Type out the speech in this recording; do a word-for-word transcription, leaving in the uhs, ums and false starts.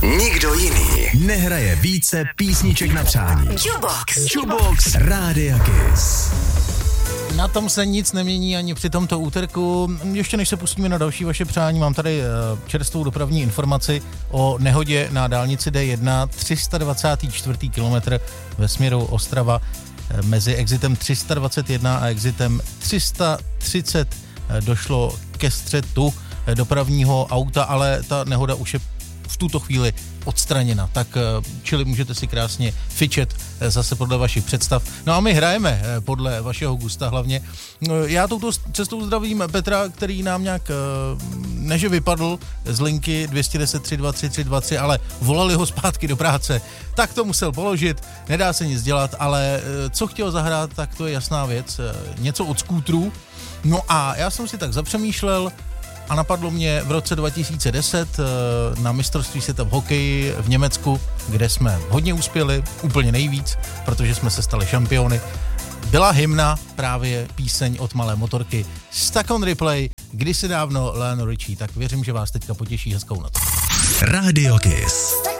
Nikdo jiný nehraje více písniček na přání. Jukebox. Jukebox Rádia Kiss. Na tom se nic nemění ani při tomto úterku. Ještě než se pustíme na další vaše přání, mám tady čerstvou dopravní informaci o nehodě na dálnici D jedna, tři sta dvacátý čtvrtý kilometr ve směru Ostrava mezi exitem tři sta dvacet jedna a exitem tři sta třicet došlo ke střetu dopravního auta, ale ta nehoda už je v tuto chvíli odstraněna, tak čili můžete si krásně fičet zase podle vašich představ. No a my hrajeme podle vašeho gusta hlavně. Já touto cestou zdravím Petra, který nám nějak neže vypadl z linky dvě jedna deset tři dva tři tři dva tři, ale volali ho zpátky do práce. Tak to musel položit, nedá se nic dělat, ale co chtěl zahrát, tak to je jasná věc. Něco od skútrů. No a já jsem si tak zapřemýšlel, a napadlo mě v roce dva tisíce deset na mistrovství světa v hokeji v Německu, kde jsme hodně uspěli, úplně nejvíc, protože jsme se stali šampiony. Byla hymna, právě píseň od Malé motorky Stuck on Replay, kdysi dávno Lionel Richie, tak věřím, že vás teďka potěší hezkou noc. Radio Kiss.